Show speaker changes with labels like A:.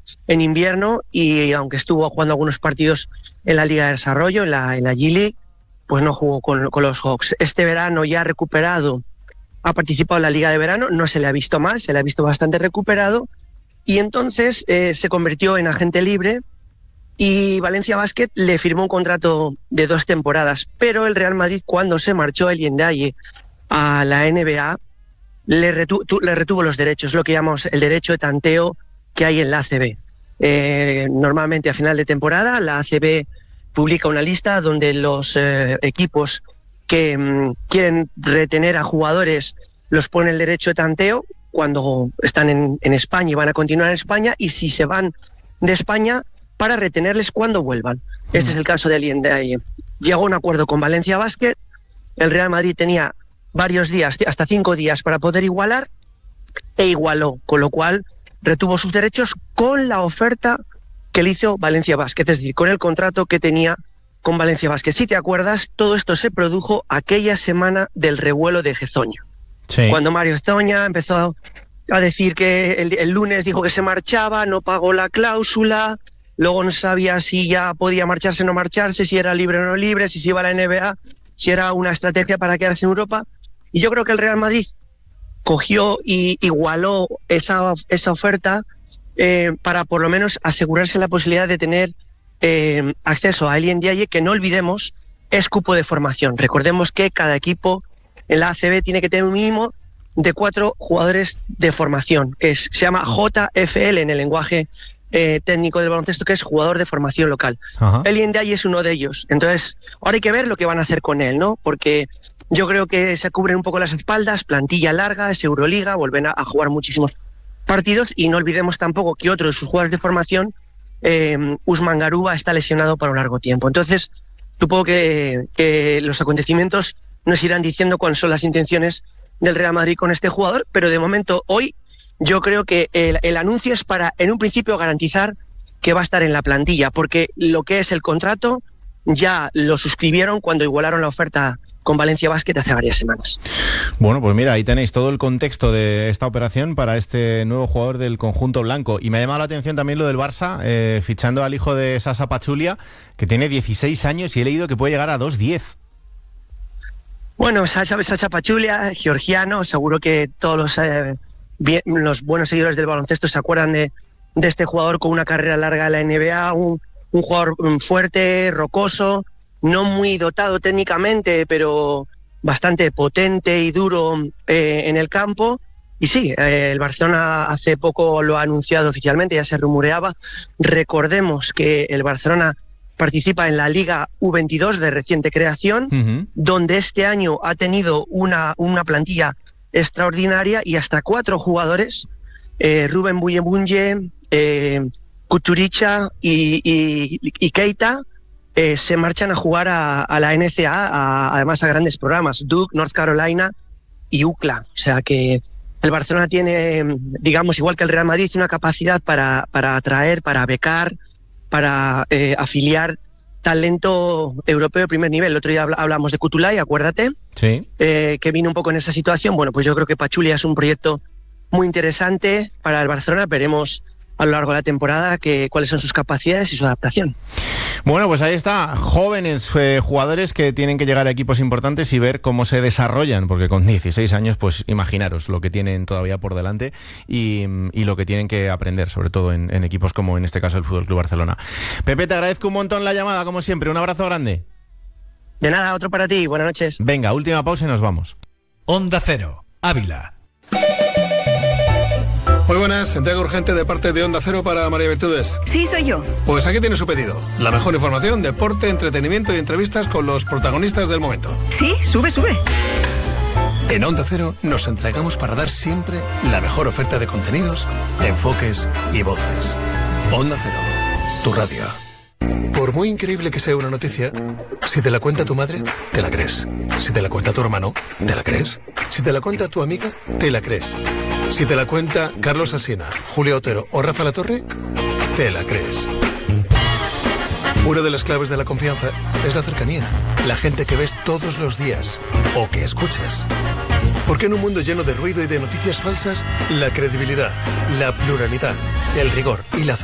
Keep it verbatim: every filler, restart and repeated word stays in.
A: en invierno y aunque estuvo jugando algunos partidos en la Liga de Desarrollo, en la, en la G-League, pues no jugó con, con los Hawks. Este verano ya ha recuperado, ha participado en la Liga de Verano, no se le ha visto mal, se le ha visto bastante recuperado y entonces eh, se convirtió en agente libre y Valencia Basket le firmó un contrato de dos temporadas, pero el Real Madrid, cuando se marchó el Ndiaye a la N B A, le, retu le retuvo los derechos, lo que llamamos el derecho de tanteo que hay en la A C B. Eh, normalmente a final de temporada la A C B publica una lista donde los eh, equipos que mmm, quieren retener a jugadores los ponen el derecho de tanteo cuando están en, en España y van a continuar en España, y si se van de España, para retenerles cuando vuelvan. Este es el caso del Ndiaye. Llegó a un acuerdo con Valencia Basket, el Real Madrid tenía varios días, hasta cinco días para poder igualar, e igualó, con lo cual retuvo sus derechos con la oferta que le hizo Valencia Basket, es decir, con el contrato que tenía con Valencia Basket. Si te acuerdas, todo esto se produjo aquella semana del revuelo de Hezonja. Sí. Cuando Mario Hezonja empezó a decir que el, el lunes dijo que se marchaba, no pagó la cláusula, luego no sabía si ya podía marcharse o no marcharse, si era libre o no libre, si se iba a la N B A, si era una estrategia para quedarse en Europa. Y yo creo que el Real Madrid cogió y igualó esa, esa oferta eh, para por lo menos asegurarse la posibilidad de tener eh, acceso a Elien Ndiaye, que no olvidemos es cupo de formación. Recordemos que cada equipo en la A C B tiene que tener un mínimo de cuatro jugadores de formación, que es, se llama J F L en el lenguaje Eh, técnico del baloncesto, que es jugador de formación local. Elien Ndiaye es uno de ellos. Entonces, ahora hay que ver lo que van a hacer con él, ¿no? Porque yo creo que se cubren un poco las espaldas, plantilla larga, es Euroliga, vuelven a, a jugar muchísimos partidos, y no olvidemos tampoco que otro de sus jugadores de formación, eh, Usman Garuba, está lesionado para un largo tiempo. Entonces, supongo que, que los acontecimientos nos irán diciendo cuáles son las intenciones del Real Madrid con este jugador, pero de momento, hoy, yo creo que el, el anuncio es para, en un principio, garantizar que va a estar en la plantilla, porque lo que es el contrato ya lo suscribieron cuando igualaron la oferta con Valencia Basket hace varias semanas.
B: Bueno, pues mira, ahí tenéis todo el contexto de esta operación para este nuevo jugador del conjunto blanco. Y me ha llamado la atención también lo del Barça, eh, fichando al hijo de Sasa Pachulia, que tiene dieciséis años, y he leído que puede llegar a dos diez.
A: Bueno, Sasa, Sasa Pachulia, georgiano, seguro que todos los... Eh, Bien, los buenos seguidores del baloncesto se acuerdan de, de este jugador con una carrera larga en la N B A, un, un jugador fuerte, rocoso, no muy dotado técnicamente, pero bastante potente y duro eh, en el campo. Y sí, eh, el Barcelona hace poco lo ha anunciado oficialmente, ya se rumoreaba. Recordemos que el Barcelona participa en la Liga U veintidós de reciente creación, uh-huh. donde este año ha tenido una, una plantilla extraordinaria y hasta cuatro jugadores, eh, Rubén Buyebunye, eh, Kuturicha y, y, y Keita, eh, se marchan a jugar a, a la N C A A, a, además a grandes programas, Duke, North Carolina y U C L A. O sea que el Barcelona tiene, digamos, igual que el Real Madrid, una capacidad para, para atraer, para becar, para eh, afiliar talento europeo de primer nivel. El otro día hablamos de Kutulay, acuérdate, sí. eh, que vino un poco en esa situación. Bueno, pues yo creo que Pachulia es un proyecto muy interesante para el Barcelona. Veremos a lo largo de la temporada que, cuáles son sus capacidades y su adaptación.
B: Bueno, pues ahí está, jóvenes eh, jugadores que tienen que llegar a equipos importantes y ver cómo se desarrollan, porque con dieciséis años, pues imaginaros lo que tienen todavía por delante y, y lo que tienen que aprender, sobre todo en, en equipos como en este caso el F C Barcelona. Pepe, te agradezco un montón la llamada, como siempre, un abrazo grande.
A: De nada, otro para ti, buenas noches.
B: Venga, última pausa y nos vamos.
C: Onda Cero, Ávila.
D: Muy buenas, entrega urgente de parte de Onda Cero para María Virtudes.
E: Sí, soy yo.
D: Pues aquí tiene su pedido. La mejor información, deporte, entretenimiento y entrevistas con los protagonistas del momento.
E: Sí, sube, sube.
D: En Onda Cero nos entregamos para dar siempre la mejor oferta de contenidos, enfoques y voces. Onda Cero, tu radio. Por muy increíble que sea una noticia, si te la cuenta tu madre, te la crees. Si te la cuenta tu hermano, te la crees. Si te la cuenta tu amiga, te la crees. Si te la cuenta Carlos Alsina, Julio Otero o Rafa Latorre, te la crees. Una de las claves de la confianza es la cercanía, la gente que ves todos los días o que escuchas. Porque en un mundo lleno de ruido y de noticias falsas, la credibilidad, la pluralidad, el rigor y la certeza